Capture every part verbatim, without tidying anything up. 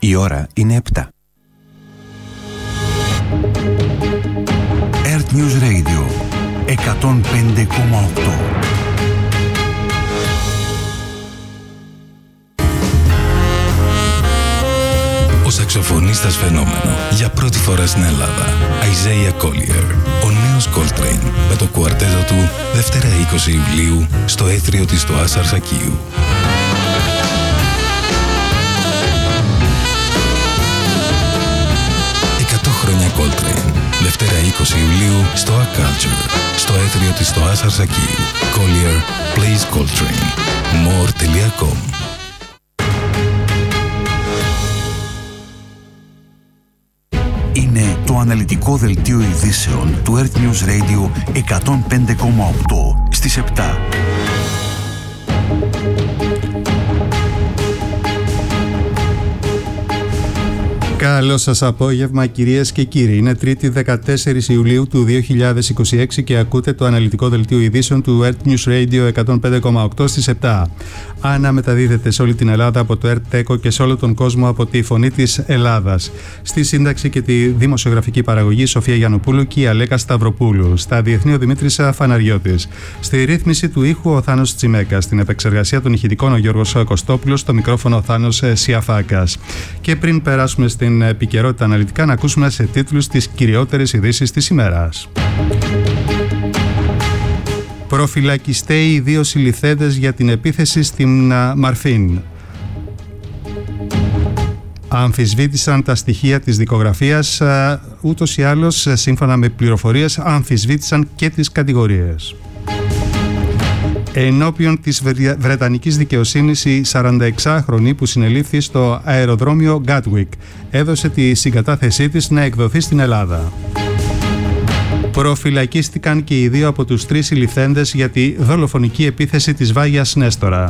Η ώρα είναι επτά. Earth News Radio εκατόν πέντε κόμμα οκτώ. Ο σαξοφωνίστας φαινόμενο για πρώτη φορά στην Ελλάδα, Isaiah Collier, ο νέος Coltrane, με το κουαρτέτο του Δευτέρα είκοσι Ιουλίου στο έθριο της στο Άσαρ Σακίου. εκατό χρόνια Coltrane, Δευτέρα είκοσι Ιουλίου στο A Culture, στο έθριο της στο Άσαρ Σακίου. Collier plays Coltrane. more τελεία com. Είναι το αναλυτικό δελτίο ειδήσεων του Earth News Radio εκατόν πέντε κόμμα οκτώ στις επτά. Καλό σας απόγευμα κυρίες και κύριοι. Είναι Τρίτη δεκατέσσερις Ιουλίου του δύο χιλιάδες είκοσι έξι και ακούτε το αναλυτικό δελτίο ειδήσεων του Earth News Radio εκατόν πέντε κόμμα οκτώ στις επτά. Αναμεταδίδεται σε όλη την Ελλάδα από το Earth Echo και σε όλο τον κόσμο από τη Φωνή της Ελλάδας. Στη σύνταξη και τη δημοσιογραφική παραγωγή Σοφία Γιαννοπούλου και η Αλέκα Σταυροπούλου. Στα διεθνή ο Δημήτρης Φαναριώτης. Στη ρύθμιση του ήχου ο Θάνος Τσιμέκας. Στην επεξεργασία των ηχητικών ο Γιώργος Κωστόπουλος. Στο μικρόφωνο ο Θάνος Σιαφάκας. Και πριν περάσουμε στην την επικαιρότητα αναλυτικά, να ακούσουμε σε τίτλους τις κυριότερες ειδήσεις της ημέρας. Προφυλακιστέοι οι δύο συλληφθέντες για την επίθεση στην Μαρφίν. Αμφισβήτησαν τα στοιχεία της δικογραφίας, ούτως ή άλλως, σύμφωνα με πληροφορίες, αμφισβήτησαν και τις κατηγορίες. Ενώπιον της Βρετανικής δικαιοσύνης, η σαρανταεξάχρονη που συνελήφθη στο αεροδρόμιο Gatwick έδωσε τη συγκατάθεσή της να εκδοθεί στην Ελλάδα. Προφυλακίστηκαν και οι δύο από τους τρεις συλληφθέντες για τη δολοφονική επίθεση της Βάγιας Νέστορα.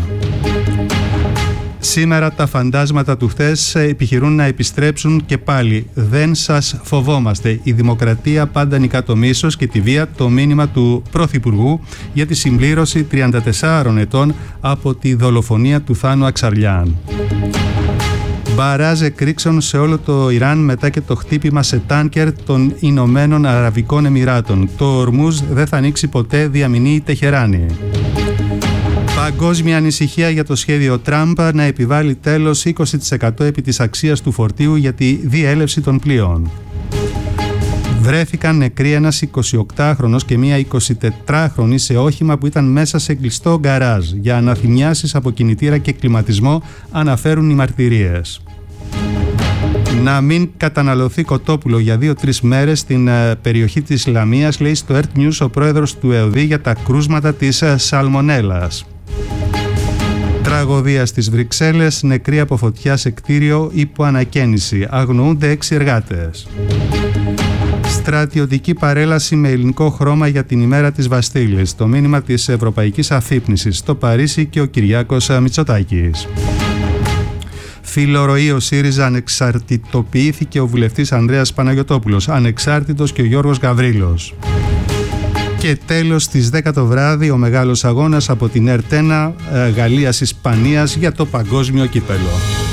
Σήμερα τα φαντάσματα του χθες επιχειρούν να επιστρέψουν και πάλι. Δεν σας φοβόμαστε. Η δημοκρατία πάντα νικά το μίσος και τη βία, το μήνυμα του Πρωθυπουργού για τη συμπλήρωση τριάντα τεσσάρων ετών από τη δολοφονία του Θάνου Αξαρλιάν. Μπαράζ εκρήξεων σε όλο το Ιράν μετά και το χτύπημα σε τάνκερ των Ηνωμένων Αραβικών Εμιράτων. Το Ορμούζ δεν θα ανοίξει ποτέ, διαμηνεί η Τεχεράνη. Παγκόσμια ανησυχία για το σχέδιο Τραμπ να επιβάλλει τέλος είκοσι τοις εκατό επί της αξίας του φορτίου για τη διέλευση των πλοίων. Βρέθηκαν νεκροί ένας εικοσιοκτάχρονος και μία εικοσιτετράχρονη σε όχημα που ήταν μέσα σε κλειστό γκαράζ. Για αναθυμιάσεις από κινητήρα και κλιματισμό αναφέρουν οι μαρτυρίες. Να μην καταναλωθεί κοτόπουλο για δύο-τρεις μέρες στην περιοχή της Λαμίας, λέει στο Earth News ο πρόεδρος του ΕΟΔΗ για τα κρούσματα της σαλμονέλας. Τραγωδία στις Βρυξέλλες, νεκροί από φωτιά σε κτίριο υπό ανακαίνιση. Αγνοούνται έξι εργάτες. Στρατιωτική παρέλαση με ελληνικό χρώμα για την ημέρα της Βαστίλης. Το μήνυμα της Ευρωπαϊκής Αφύπνισης στο Παρίσι και ο Κυριάκος Μητσοτάκης. Φιλορροή ο ΣΥΡΙΖΑ, ανεξαρτητοποιήθηκε ο βουλευτής Ανδρέας Παναγιωτόπουλος, ανεξάρτητος και ο Γιώργος Γαβρίλος. Και τέλος στις δέκα το βράδυ ο μεγάλος αγώνας από την Ερτ ένα Γαλλίας-Ισπανίας για το παγκόσμιο κύπελο.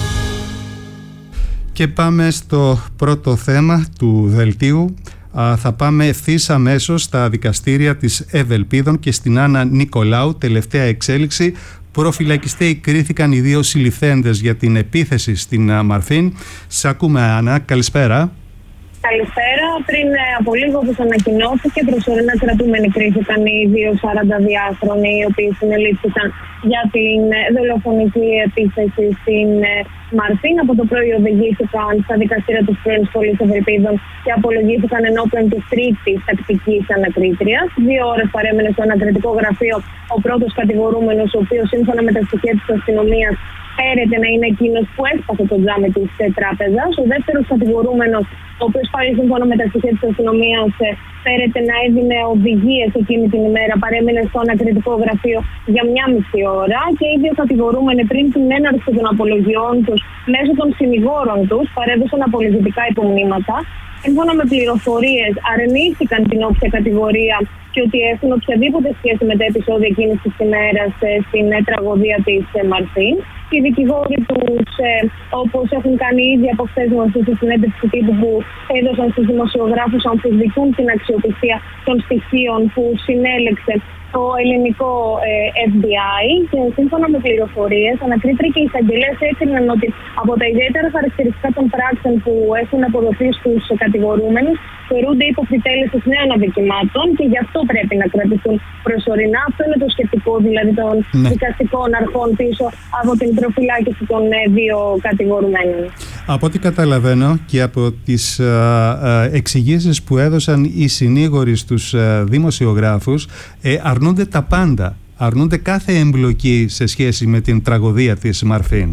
Και πάμε στο πρώτο θέμα του δελτίου. Θα πάμε ευθύς αμέσως στα δικαστήρια της Ευελπίδων και στην Άννα Νικολάου. Τελευταία εξέλιξη. Προφυλακιστέοι κρίθηκαν οι δύο συλληφθέντες για την επίθεση στην Μαρφίν. Σ' ακούμε, Άννα. Καλησπέρα. Καλησπέρα. Πριν από λίγο, όπως ανακοινώθηκε, προσωρινά κρατούμενοι κρίθηκαν οι δύο σαρανταδυάχρονοι, οι οποίοι συνελήφθηκαν για την δολοφονική επίθεση στην Μαρφίν. Από το πρωί οδηγήθηκαν στα δικαστήρια της πρώην σχολής Ευελπίδων και απολογήθηκαν ενώπιον της τρίτης τακτικής ανακρίτριας. Δύο ώρες παρέμενε στο ανακριτικό γραφείο ο πρώτος κατηγορούμενος, ο οποίος σύμφωνα με τα στοιχεία της αστυνομίας φέρεται να είναι εκείνος που έσπασε το τζάμι της τράπεζας. Ο δεύτερος κατηγορούμενος, ο οποίος πάλι σύμφωνα με τα στοιχεία της αστυνομίας φέρεται να έδινε οδηγίες εκείνη την ημέρα, παρέμεινε στο ανακριτικό γραφείο για μια μισή ώρα και οι δύο κατηγορούμενοι πριν την έναρξη των απολογιών τους μέσω των συνηγόρων τους παρέδωσαν απολογητικά υπομνήματα. Σύμφωνα με πληροφορίες, αρνήθηκαν την όποια κατηγορία και ότι έχουν οποιαδήποτε σχέση με τα επεισόδια εκείνης της ημέρας στην τραγωδία της Μαρφίν. οι δικηγόροι τους, ε, όπως έχουν κάνει ήδη από χθες γνωστή στη συνέντευξη τύπου που έδωσαν στους δημοσιογράφους, αμφισβητούν την αξιοπιστία των στοιχείων που συνέλεξε το ελληνικό ε, εφ μπι άι, και σύμφωνα με πληροφορίες, ανακρίτρια και οι εισαγγελέες έκριναν ότι από τα ιδιαίτερα χαρακτηριστικά των πράξεων που έχουν αποδοθεί στους κατηγορούμενους θεωρούνται υποφυτέλεσης νέων αδικημάτων και γι' αυτό πρέπει να κρατηθούν προσωρινά. Αυτό είναι το σκεπτικό δηλαδή των ναι. δικαστικών αρχών πίσω από την προφυλάκηση των ε, δύο κατηγορουμένων. Από ό,τι καταλαβαίνω και από τις α, α, εξηγήσεις που έδωσαν οι συνήγοροι στους α, δημοσιογράφους, ε, αρνούνται τα πάντα. Αρνούνται κάθε εμπλοκή σε σχέση με την τραγωδία της Μαρφίν.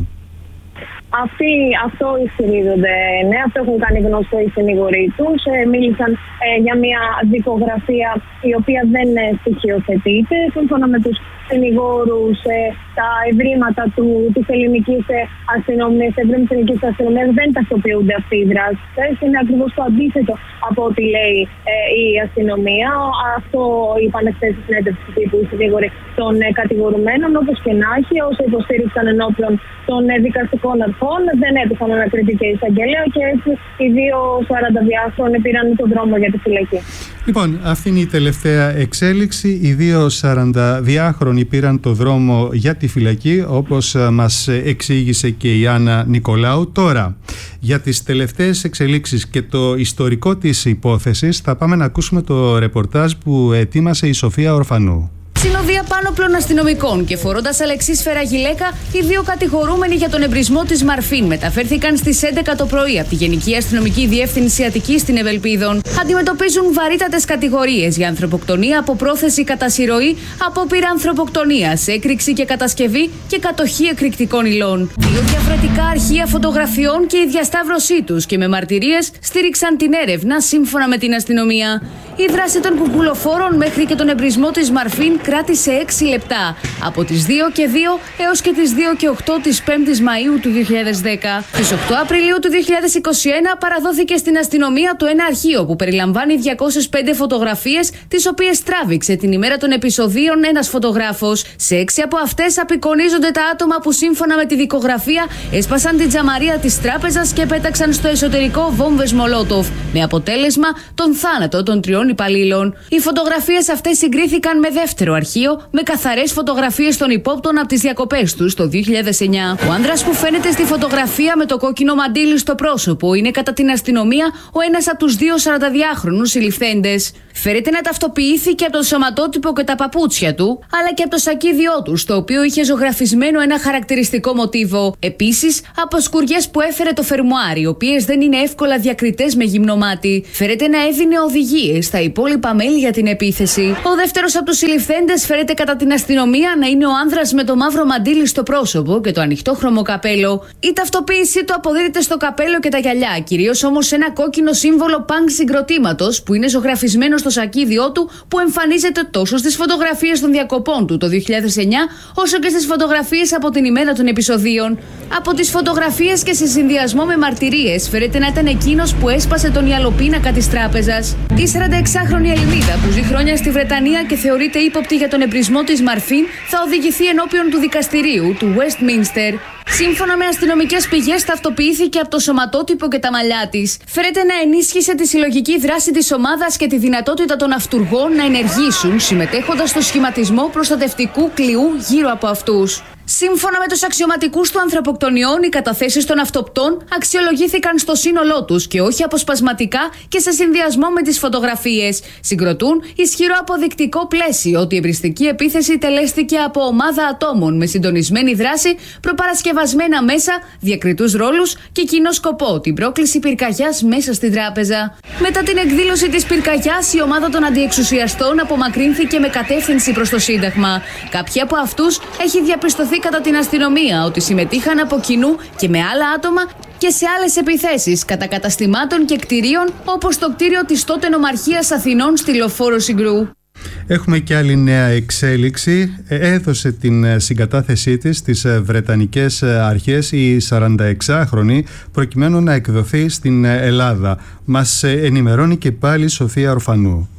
Αυτοί, αυτό ισχυρίζονται, ναι, αυτό έχουν κάνει γνωστό οι συνήγοροι τους. Ε, μίλησαν ε, για μια δικογραφία η οποία δεν ε, στοιχειοθετείται. Σύμφωνα με τους συνηγόρους, ε, τα ευρήματα του, της ελληνικής ε, αστυνομίας, της ελληνικής αστυνομίας δεν ταυτοποιούνται αυτή η δράση. Είναι ακριβώς το αντίθετο από ό,τι λέει ε, η αστυνομία. Αυτό είπαν χθες στη συνέντευξη τύπου οι συνήγοροι των ε, κατηγορουμένων. Όπως και να έχει, όσοι υποστήριξαν ενώπιον των ε, δικαστικών αρχών, δεν έπεσαν ανακριτή και εισαγγελέα και έτσι οι δύο σαρανταδυάχρονοι πήραν τον δρόμο για τη φυλακή. Λοιπόν, αυτή είναι η τελευταία εξέλιξη. Οι δύο σαρανταδυάχρονοι πήραν το δρόμο για τη φυλακή, όπως μας εξήγησε και η Άννα Νικολάου. Τώρα, για τις τελευταίες εξελίξεις και το ιστορικό της υπόθεσης, θα πάμε να ακούσουμε το ρεπορτάζ που ετοίμασε η Σοφία Ορφανού. Συνοδεία πάνωπλων αστυνομικών και φορώντας αλεξίσφαιρα γυλαίκα, οι δύο κατηγορούμενοι για τον εμπρισμό της Μαρφίν μεταφέρθηκαν στις έντεκα το πρωί από τη Γενική Αστυνομική Διεύθυνση Αττικής στην Ευελπίδων. Αντιμετωπίζουν βαρύτατες κατηγορίες για ανθρωποκτονία από πρόθεση κατά συρροή, απόπειρα ανθρωποκτονίας, έκρηξη και κατασκευή και κατοχή εκρηκτικών υλών. Δύο διαφορετικά αρχεία φωτογραφιών και η διασταύρωσή τους και με μαρτυρίες στήριξαν την έρευνα σύμφωνα με την αστυνομία. Η δράση των κουκουλοφόρων μέχρι και τον εμπρισμό της Μαρφίν κράτησε έξι λεπτά, από τις δύο και δύο έως και τις δύο και οκτώ της πέμπτης Μαΐου του δύο χιλιάδες δέκα. Στις οκτώ Απριλίου του δύο χιλιάδες είκοσι ένα παραδόθηκε στην αστυνομία το ένα αρχείο που περιλαμβάνει διακόσιες πέντε φωτογραφίες, τις οποίες τράβηξε την ημέρα των επεισοδίων ένας φωτογράφος. Σε έξι από αυτές απεικονίζονται τα άτομα που σύμφωνα με τη δικογραφία έσπασαν την τζαμαρία της τράπεζας και πέταξαν στο εσωτερικό βόμβες Μολότοφ, με αποτέλεσμα τον θάνατο των τριών υπαλλήλων. Οι φωτογραφίες αυτές συγκρίθηκαν με δεύτερο αρχείο, με καθαρές φωτογραφίες των υπόπτων από τις διακοπές τους το δύο χιλιάδες εννιά. Ο άνδρας που φαίνεται στη φωτογραφία με το κόκκινο μαντίλι στο πρόσωπο είναι κατά την αστυνομία ο ένας από τους δύο σαρανταδυάχρονους συλληφθέντες. Φέρεται να ταυτοποιήθηκε από το σωματότυπο και τα παπούτσια του, αλλά και από το σακίδιό του, στο οποίο είχε ζωγραφισμένο ένα χαρακτηριστικό μοτίβο. Επίσης, από σκουριές που έφερε το φερμουάρι, οι οποίες δεν είναι εύκολα διακριτές με γυμνό μάτι. Φέρεται να έδινε οδηγίες στα υπόλοιπα μέλη για την επίθεση. Ο δεύτερος από τους συλληφθέντες φέρεται κατά την αστυνομία να είναι ο άνδρας με το μαύρο μαντίλι στο πρόσωπο και το ανοιχτόχρωμο καπέλο. Η ταυτοποίησή του αποδίδεται στο καπέλο και τα γυαλιά, κυρίως όμως σε ένα κόκκινο σύμβολο πανκ συγκροτήματος που είναι ζωγραφισμένο στο σακίδιό του, που εμφανίζεται τόσο στις φωτογραφίες των διακοπών του το δύο χιλιάδες εννιά, όσο και στις φωτογραφίες από την ημέρα των επεισοδίων. Από τις φωτογραφίες και σε συνδυασμό με μαρτυρίες, φέρεται να ήταν εκείνος που έσπασε τον ιαλοπίνακα της τράπεζας. Η σαρανταεξάχρονη Ελληνίδα, που ζει χρόνια στη Βρετανία και θεωρείται ύποπτη για τον εμπρισμό της Μαρφίν, θα οδηγηθεί ενώπιον του δικαστηρίου του Westminster. Σύμφωνα με αστυνομικές πηγές, ταυτοποιήθηκε από το σωματότυπο και τα μαλλιά της. Φέρεται να ενίσχυσε τη συλλογική δράση της ομάδας και τη δυνατότητα των αυτουργών να ενεργήσουν, συμμετέχοντας στο σχηματισμό προστατευτικού κλειού γύρω από αυτούς. Σύμφωνα με τους αξιωματικούς του ανθρωποκτονιών, οι καταθέσεις των αυτοπτών αξιολογήθηκαν στο σύνολό τους και όχι αποσπασματικά και σε συνδυασμό με τις φωτογραφίες. Συγκροτούν ισχυρό αποδεικτικό πλαίσιο ότι η εμπριστική επίθεση τελέστηκε από ομάδα ατόμων με συντονισμένη δράση, προπαρασκευασμένα μέσα, διακριτούς ρόλους και κοινό σκοπό, την πρόκληση πυρκαγιάς μέσα στην τράπεζα. Μετά την εκδήλωση της πυρκαγιάς, η ομάδα των αντιεξουσιαστών απομακρύνθηκε με κατεύθυνση προς το Σύνταγμα. Κάποιοι από αυτούς έχει διαπιστωθεί κατά την αστυνομία ότι συμμετείχαν από κοινού και με άλλα άτομα και σε άλλες επιθέσεις κατά καταστημάτων και κτηρίων, όπως το κτίριο της τότε Νομαρχίας Αθηνών στη Λεωφόρο Συγκρού. Έχουμε και άλλη νέα εξέλιξη. Έδωσε την συγκατάθεσή της στις Βρετανικές αρχές η σαρανταεξάχρονη, προκειμένου να εκδοθεί στην Ελλάδα. Μας ενημερώνει και πάλι η Σοφία Ορφανού.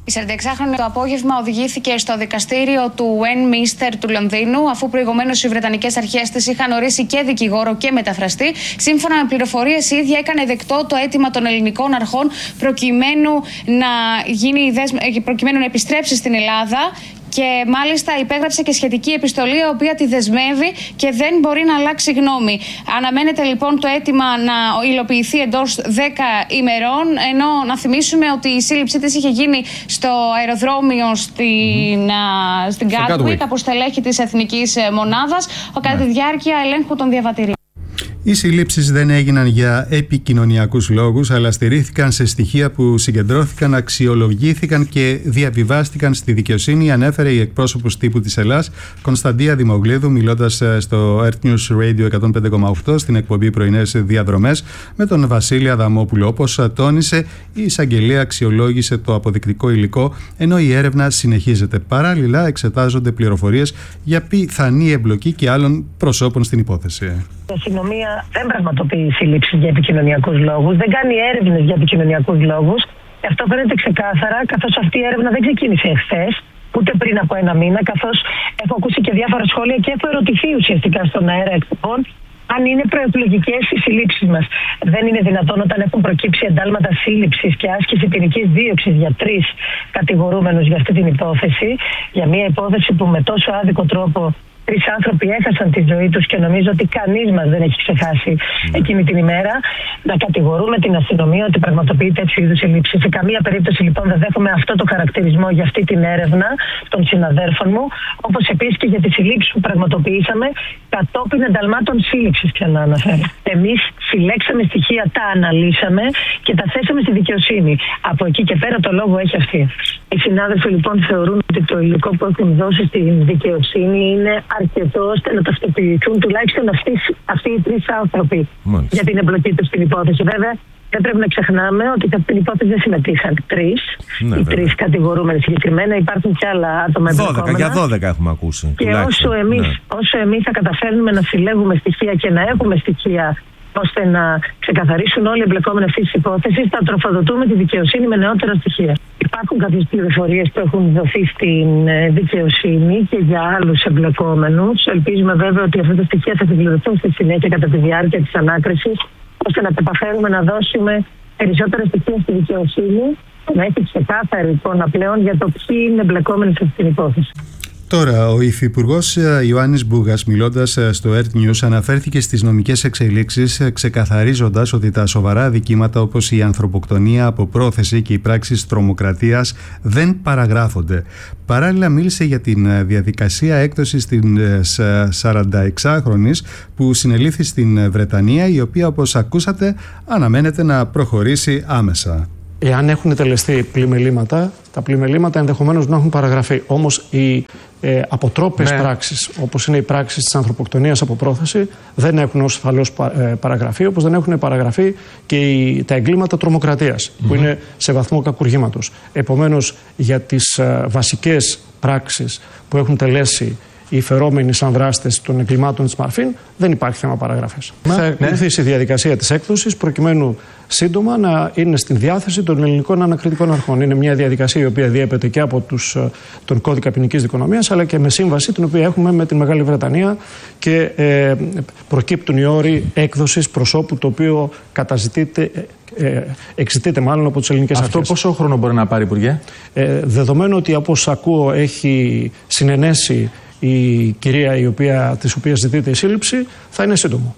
Η σαρανταεξάχρονη το απόγευμα οδηγήθηκε στο δικαστήριο του Westminster του Λονδίνου, αφού προηγουμένως οι Βρετανικές αρχές της είχαν ορίσει και δικηγόρο και μεταφραστή. Σύμφωνα με πληροφορίες, η ίδια έκανε δεκτό το αίτημα των ελληνικών αρχών προκειμένου να, γίνει, προκειμένου να επιστρέψει στην Ελλάδα. Και μάλιστα υπέγραψε και σχετική επιστολή, η οποία τη δεσμεύει και δεν μπορεί να αλλάξει γνώμη. Αναμένεται λοιπόν το αίτημα να υλοποιηθεί εντός δέκα ημερών, ενώ να θυμίσουμε ότι η σύλληψή της είχε γίνει στο αεροδρόμιο στην, mm-hmm. στην Gatwick από στελέχη της Εθνικής Μονάδας, κατά τη διάρκεια ελέγχου των διαβατηρίων. Οι συλλήψεις δεν έγιναν για επικοινωνιακούς λόγους, αλλά στηρίχθηκαν σε στοιχεία που συγκεντρώθηκαν, αξιολογήθηκαν και διαβιβάστηκαν στη δικαιοσύνη, ανέφερε η εκπρόσωπος τύπου της Ελλάς, Κωνσταντία Δημογλίδου, μιλώντας στο Earth News Radio εκατόν πέντε κόμμα οκτώ στην εκπομπή Πρωινές Διαδρομές με τον Βασίλη Αδαμόπουλο. Όπως τόνισε, η εισαγγελία αξιολόγησε το αποδεικτικό υλικό, ενώ η έρευνα συνεχίζεται. Παράλληλα, εξετάζονται πληροφορίες για πιθανή εμπλοκή και άλλων προσώπων στην υπόθεση. Η αστυνομία δεν πραγματοποιεί σύλληψεις για επικοινωνιακούς λόγους, δεν κάνει έρευνες για επικοινωνιακούς λόγους. Και αυτό φαίνεται ξεκάθαρα, καθώς αυτή η έρευνα δεν ξεκίνησε εχθές, ούτε πριν από ένα μήνα, καθώς έχω ακούσει και διάφορα σχόλια και έχω ερωτηθεί ουσιαστικά στον αέρα εκπομπών αν είναι προεκλογικές οι συλλήψεις μας. Δεν είναι δυνατόν, όταν έχουν προκύψει εντάλματα σύλληψης και άσκηση ποινικής δίωξης για τρεις κατηγορούμενους για αυτή την υπόθεση, για μια υπόθεση που με τόσο άδικο τρόπο τρεις άνθρωποι έχασαν τη ζωή τους και νομίζω ότι κανείς μας δεν έχει ξεχάσει mm. εκείνη την ημέρα, να κατηγορούμε την αστυνομία ότι πραγματοποιεί τέτοιου είδους συλλήψεις. Σε καμία περίπτωση λοιπόν δεν δέχομαι αυτό το χαρακτηρισμό για αυτή την έρευνα των συναδέρφων μου, όπως επίσης και για τις συλλήψεις που πραγματοποιήσαμε κατόπιν ενταλμάτων σύλληψης, ξανά αναφέρω. Εμείς συλλέξαμε στοιχεία, τα αναλύσαμε και τα θέσαμε στη δικαιοσύνη. Από εκεί και πέρα το λόγο έχει αυτή. Οι συνάδελφοι λοιπόν θεωρούν ότι το υλικό που έχουν δώσει στην δικαιοσύνη είναι αρκετό ώστε να ταυτοποιηθούν τουλάχιστον αυτοί, αυτοί οι τρεις άνθρωποι Μάλιστα. για την εμπλοκή τους στην υπόθεση. Βέβαια, δεν πρέπει να ξεχνάμε ότι σε αυτή την υπόθεση δεν συμμετείχαν τρεις, ναι, οι τρεις κατηγορούμενοι συγκεκριμένα. Υπάρχουν και άλλα άτομα εμπλεκόμενα. δώδεκα, για δώδεκα έχουμε ακούσει. Και όσο εμείς, ναι. όσο εμείς θα καταφέρνουμε να συλλέγουμε στοιχεία και να έχουμε στοιχεία ώστε να ξεκαθαρίσουν όλοι οι εμπλεκόμενοι αυτή τη υπόθεση, θα τροφοδοτούμε τη δικαιοσύνη με νεότερα στοιχεία. Υπάρχουν κάποιες πληροφορίες που έχουν δοθεί στην δικαιοσύνη και για άλλους εμπλεκόμενους. Ελπίζουμε βέβαια ότι αυτά τα στοιχεία θα συμπληρωθούν στη συνέχεια κατά τη διάρκεια της ανάκρισης, ώστε να καταφέρουμε να δώσουμε περισσότερα στοιχεία στη δικαιοσύνη, να έχει ξεκάθαρη εικόνα πλέον για το ποιοι είναι εμπλεκόμενοι σε αυτή την υπόθεση. Τώρα, ο Υφυπουργός Ιωάννης Μπούγας, μιλώντας στο Earth News, αναφέρθηκε στις νομικές εξελίξεις, ξεκαθαρίζοντας ότι τα σοβαρά αδικήματα όπως η ανθρωποκτονία από πρόθεση και οι πράξεις τρομοκρατίας δεν παραγράφονται. Παράλληλα, μίλησε για την διαδικασία έκδοσης της σαρανταεξάχρονης που συνελήφθη στην Βρετανία, η οποία, όπως ακούσατε, αναμένεται να προχωρήσει άμεσα. Εάν έχουν τελεστεί πλημελήματα, τα πλημελήματα ενδεχομένως να έχουν παραγραφεί. Όμως οι ε, αποτρόπες ναι. πράξεις, όπως είναι οι πράξεις της ανθρωποκτονίας από πρόθεση, δεν έχουν ως ασφαλώς παραγραφεί, όπως δεν έχουν παραγραφεί και οι, τα εγκλήματα τρομοκρατίας, mm-hmm. που είναι σε βαθμό κακουργήματος. Επομένως, για τις ε, βασικές πράξεις που έχουν τελέσει οι φερόμενοι σαν δράστες των εγκλημάτων της Μαρφίν, δεν υπάρχει θέμα παραγραφής. Ναι. Θα ακολουθήσει η διαδικασία της έκδοσης προκειμένου σύντομα να είναι στην διάθεση των ελληνικών ανακριτικών αρχών. Είναι μια διαδικασία η οποία διέπεται και από τους, τον κώδικα ποινικής δικονομίας, αλλά και με σύμβαση την οποία έχουμε με τη Μεγάλη Βρετανία και ε, προκύπτουν οι όροι έκδοσης προσώπου το οποίο καταζητείται. Ε, εξητείται μάλλον από τις ελληνικές αρχές. Αυτό πόσο χρόνο μπορεί να πάρει, Υπουργέ? Ε, δεδομένου ότι, όπως ακούω, έχει συνενέσει η κυρία η οποία, της οποίας ζητείται η σύλληψη, θα είναι σύντομο.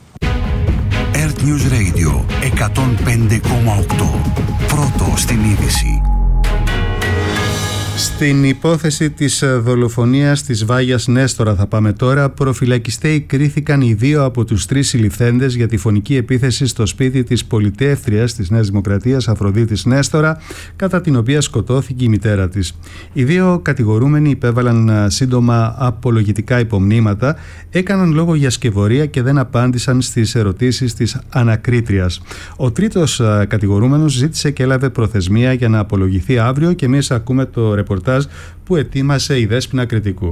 Earth News Radio εκατόν πέντε κόμμα οκτώ. Πρώτο στην είδηση. Στην υπόθεση της δολοφονίας της Βάγιας Νέστορα θα πάμε τώρα. Προφυλακιστέοι κρίθηκαν οι δύο από τους τρεις συλληφθέντες για τη φωνική επίθεση στο σπίτι της πολιτεύτριας της Νέας Δημοκρατίας Αφροδίτης Νέστορα, κατά την οποία σκοτώθηκε η μητέρα της. Οι δύο κατηγορούμενοι υπέβαλαν σύντομα απολογητικά υπομνήματα, έκαναν λόγο για σκευωρία και δεν απάντησαν στις ερωτήσεις της ανακρίτριας. Ο τρίτος κατηγορούμενος ζήτησε και έλαβε προθεσμία για να απολογηθεί αύριο και εμείς ακούμε το ρεπορτάζ που ετοίμασε η Δέσποινα Κρητικού.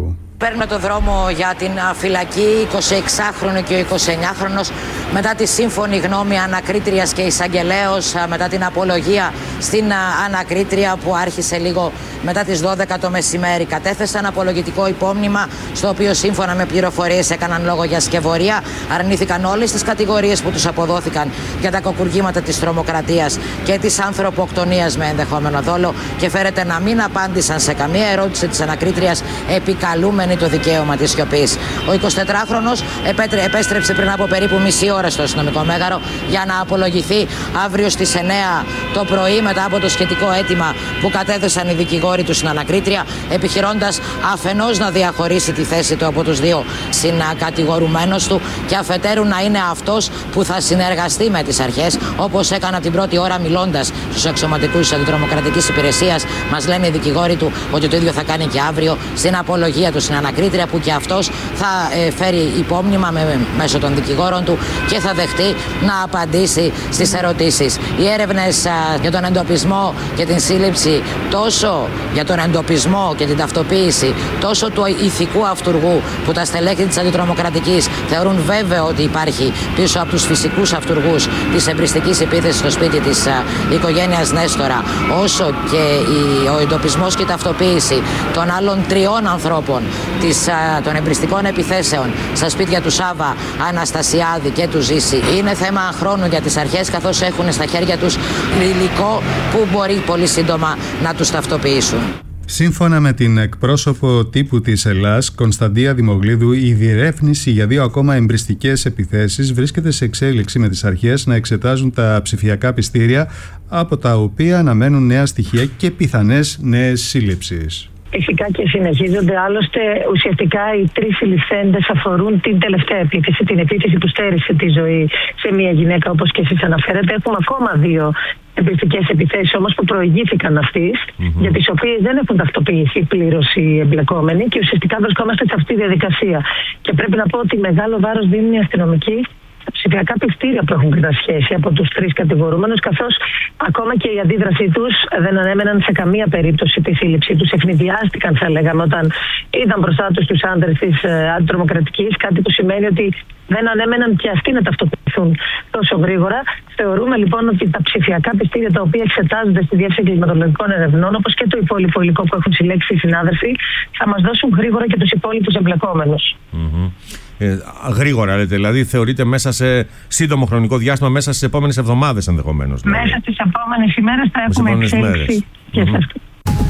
παίρνουν το δρόμο για την φυλακή εικοσιεξάχρονο και ο εικοσιεννιάχρονος μετά τη σύμφωνη γνώμη ανακρίτριας και εισαγγελέως, μετά την απολογία στην ανακρίτρια που άρχισε λίγο μετά τις δώδεκα το μεσημέρι. Κατέθεσαν απολογητικό υπόμνημα στο οποίο σύμφωνα με πληροφορίες έκαναν λόγο για σκευωρία, αρνήθηκαν όλες τις κατηγορίες που τους αποδόθηκαν για τα κακουργήματα της τρομοκρατίας και της ανθρωποκτονίας με ενδεχόμενο δόλο και φέρεται να μην απάντησαν σε καμία ερώτηση της ανακρίτριας, επικαλούμενοι το δικαίωμα της σιωπής. Ο εικοσιτετράχρονος επέστρεψε πριν από περίπου μισή ώρα στο αστυνομικό μέγαρο για να απολογηθεί αύριο στις εννιά το πρωί μετά από το σχετικό αίτημα που κατέθεσαν οι δικηγόροι του στην ανακρίτρια, επιχειρώντας αφενός να διαχωρίσει τη θέση του από τους δύο συνακατηγορουμένους του και αφετέρου να είναι αυτός που θα συνεργαστεί με τις αρχές, όπως έκανε από την πρώτη ώρα μιλώντας στους αξιωματικούς της αντιτρομοκρατικής υπηρεσίας. Μας λένε οι δικηγόροι του ότι το ίδιο θα κάνει και αύριο στην απολογία του στην ανακρίτρια, που και αυτός θα ε, φέρει υπόμνημα με, μέσω των δικηγόρων του και θα δεχτεί να απαντήσει στις ερωτήσεις. Οι έρευνες α, για τον εντοπισμό και την σύλληψη, τόσο για τον εντοπισμό και την ταυτοποίηση, τόσο του ηθικού αυτουργού που τα στελέχη της αντιτρομοκρατικής θεωρούν βέβαιο ότι υπάρχει πίσω από τους φυσικούς αυτουργούς της εμπριστικής επίθεσης στο σπίτι της α, οικογένειας Νέστορα, όσο και η, ο εντοπισμός και η ταυτοποίηση των άλλων τριών ανθρώπων της, α, των εμπριστικών επιθέσεων στα σπίτια του Σάβα, Αναστασιάδη και του Ζήση είναι θέμα χρόνου για τις αρχές, καθώς έχουν στα χέρια τους υλικό που μπορεί πολύ σύντομα να τους ταυτοποιήσουν. Σύμφωνα με την εκπρόσωπο τύπου της Ελλάς, Κωνσταντία Δημογλίδου, η διερεύνηση για δύο ακόμα εμπριστικές επιθέσεις βρίσκεται σε εξέλιξη, με τις αρχές να εξετάζουν τα ψηφιακά πιστήρια, από τα οποία αναμένουν νέα στοιχεία και πιθανές νέες σύλληψεις. Φυσικά και συνεχίζονται. Άλλωστε, ουσιαστικά οι τρεις συλληφθέντες αφορούν την τελευταία επίθεση, την επίθεση που στέρισε τη ζωή σε μια γυναίκα, όπως και εσείς αναφέρετε. Έχουμε ακόμα δύο εμπριστικές επιθέσεις όμως που προηγήθηκαν αυτής, mm-hmm. για τις οποίες δεν έχουν ταυτοποιηθεί πλήρως οι εμπλεκόμενοι και ουσιαστικά βρισκόμαστε σε αυτή τη διαδικασία. Και πρέπει να πω ότι μεγάλο βάρος δίνουν οι αστυνομικοί τα ψηφιακά πιστήρια που έχουν κατασχέσει από τους τρεις κατηγορούμενους, καθώς ακόμα και η αντίδρασή τους δεν ανέμεναν σε καμία περίπτωση τη σύλληψή τους. Ευνηδιάστηκαν, θα λέγαμε, όταν είδαν μπροστά τους τους άντρες της ε, αντιτρομοκρατικής, κάτι που σημαίνει ότι δεν ανέμεναν και αυτοί να ταυτοποιηθούν τόσο γρήγορα. Θεωρούμε λοιπόν ότι τα ψηφιακά πιστήρια τα οποία εξετάζονται στη Διεύθυνση Κλιματολογικών Ερευνών, όπως και το υπόλοιπο υλικό που έχουν συλλέξει οι συνάδελφοι, θα μας δώσουν γρήγορα και τους υπόλοιπους εμπλεκόμενους. Mm-hmm. Ε, γρήγορα λέτε, δηλαδή θεωρείτε μέσα σε σύντομο χρονικό διάστημα, μέσα στις επόμενες εβδομάδες ενδεχομένως? Δηλαδή. Μέσα στις επόμενες ημέρες θα έχουμε εξέλιξη και σε αυτό.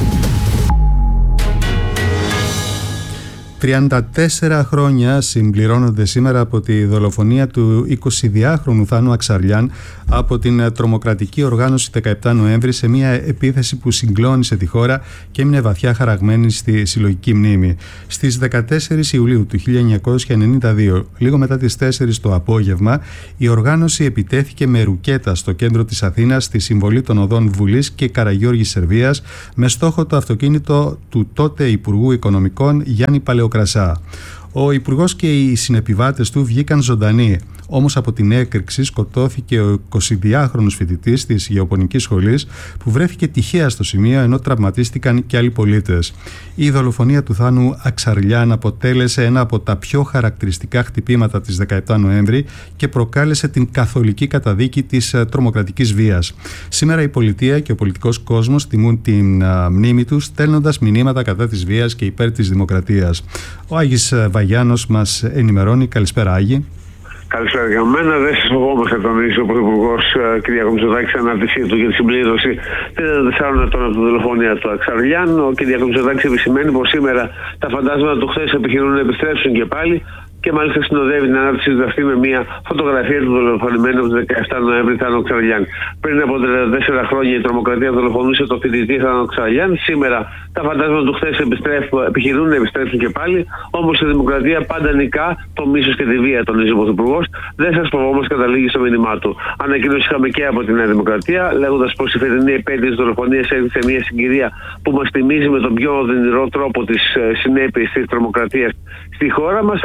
τριάντα τέσσερα χρόνια συμπληρώνονται σήμερα από τη δολοφονία του εικοσιδυάχρονου Θάνου Αξαρλιάν από την τρομοκρατική οργάνωση δεκαεπτά Νοέμβρη, σε μια επίθεση που συγκλώνησε τη χώρα και έμεινε βαθιά χαραγμένη στη συλλογική μνήμη. Στις δεκατέσσερις Ιουλίου του χίλια εννιακόσια ενενήντα δύο, λίγο μετά τις τέσσερις το απόγευμα, η οργάνωση επιτέθηκε με ρουκέτα στο κέντρο της Αθήνας, στη συμβολή των οδών Βουλής και Καραγιώργης Σερβίας, με στόχο το αυτοκίνητο του τότε Υπουργού Οικονομικών Γιάννη Παλαιοκρασά. Ο Υπουργός και οι συνεπιβάτες του βγήκαν ζωντανοί, όμως από την έκρηξη σκοτώθηκε ο εικοσιδυάχρονος φοιτητής της Γεωπονικής Σχολής, που βρέθηκε τυχαία στο σημείο, ενώ τραυματίστηκαν και άλλοι πολίτες. Η δολοφονία του Θάνου Αξαρλιάν αποτέλεσε ένα από τα πιο χαρακτηριστικά χτυπήματα της δεκαεπτά Νοέμβρη και προκάλεσε την καθολική καταδίκη της τρομοκρατικής βίας. Σήμερα η πολιτεία και ο πολιτικός κόσμος τιμούν την α, μνήμη του, στέλνοντας μηνύματα κατά της βίας και υπέρ της δημοκρατίας. Ο Άγης Βαγιάνος μας ενημερώνει. Καλησπέρα, Άγη. Καλησπέρα για μένα. Δεν σα φοβόμαστε, τονίζει ο Πρωθυπουργό κ. Μητσοτάκη στην ανάρτησή του για τη συμπλήρωση τριάντα τεσσάρων ετών από τη δολοφονία του Αξαρλιάν. Ο κ. Μητσοτάκη επισημαίνει πως σήμερα τα φαντάσματα του χθες επιχειρούν να επιστρέψουν και πάλι. Και μάλιστα συνοδεύει την ανάρτηση του αυτή με μια φωτογραφία του δολοφονημένου από τις δεκαεπτά Νοέμβρη Θάνο Αξαρλιάν. Πριν από τριάντα τέσσερα χρόνια η τρομοκρατία δολοφονούσε το φοιτητή Θάνο Αξαρλιάν. Σήμερα τα φαντάσματα του χθες επιχειρούν να επιστρέψουν και πάλι. Όμως η δημοκρατία πάντα νικά το μίσος και τη βία, τονίζει ο Πρωθυπουργός. Δεν σας φοβόμαστε, καταλήγει στο μήνυμά του. Ανακοίνωση είχαμε και από τη Νέα Δημοκρατία, λέγοντας πως η φετινή επέτειο της δολοφονίας έρχεται σε μια συγκυρία που μας θυμίζει με τον πιο οδυνηρό τρόπο τις συνέπειες της τρομοκρατίας στη χώρα μας. Σήμερα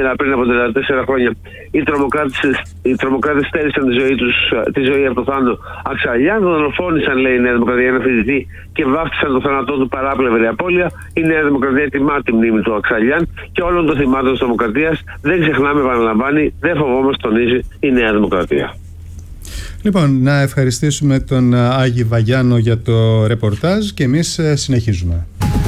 σήμερα, πριν από τριάντα τέσσερα χρόνια, οι τρομοκράτες, οι τρομοκράτες στέρισαν τη ζωή, τους, τη ζωή από το Θάνο Αξαλιάν, τον δολοφόνησαν, λέει η Νέα Δημοκρατία, ένα φοιτητή και βάφτισαν το θάνατό του παράπλευρη απώλεια. Η Νέα Δημοκρατία τιμά τη μνήμη του Αξαλιάν και όλων των θυμάτων της τρομοκρατίας. Δεν ξεχνάμε, επαναλαμβάνει, δεν φοβόμαστε, τονίζει η Νέα Δημοκρατία. Λοιπόν, να ευχαριστήσουμε τον Άγη Βαγιάνο για το ρεπορτάζ και εμείς συνεχίζουμε.